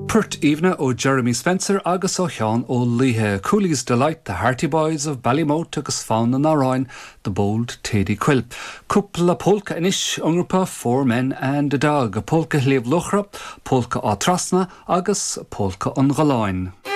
Pert Evening ó Jeremy Spencer agus ó Sean ó Leithe. Cooley's Delight, the Hearty Boys of Ballymote agus Fawn and Narain, the Bold Teddy Quill. Cúpla polka inish, ungrúpa, 4 men and a dog. A polka Hlíomh Luchra, polka á Trasna agus polka an Ghaláin.